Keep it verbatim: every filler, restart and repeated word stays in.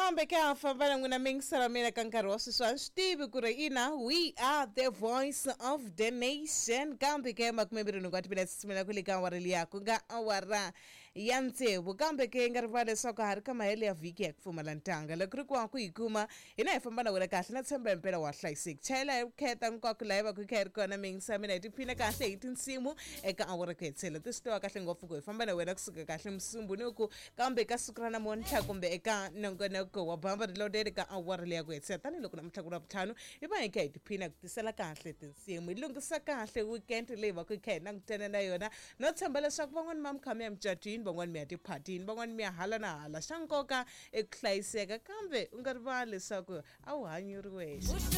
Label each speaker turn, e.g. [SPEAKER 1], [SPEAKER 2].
[SPEAKER 1] kambe ka fambana n'wina mingisala mina ka nkarhi wa sweswi a swi tivi ku ri ina we are the voice of the nation kambe ke makumembiri ni kwati mina sisimela ku le ka awara liya ku nga awara ya ntsevu kambe ke nga rivala leswaku hari ka mahele ya vhiki ya ku pfumala ntanga loko ri ku wa ku yi kuma hina hi famba na wena kahle na tshemba himpela wa hlayiseki chayela hi vukheta nkwako laha va ku kha ri kona mingisala mina hi tiphina kahle hi tinsimu eka awara ku hetsela ti swi tiva kahle ngopfu ku hi famba na wena kusuka kahle musumbu ni ku kambe ka siku ra namuntlha kumbe eka nongonoko wa bamba riloderi ka awara leya ku hetsela tanihiloko namuntlha ku ra vutlhanu hi va hi kha hi tiphina ku tisela kahle tinsimu hi lunghisa kahle weekend leyi va ku hi kha hi langutana na yona no tshemba leswaku van'wani ma mi kha mi ya mucatwini van'wani mi ya tiphatini van'wani mi ya hala na hala xa nkoka eku hlayiseka kambe u nga rivali leswaku a wu hanyi u ri wexe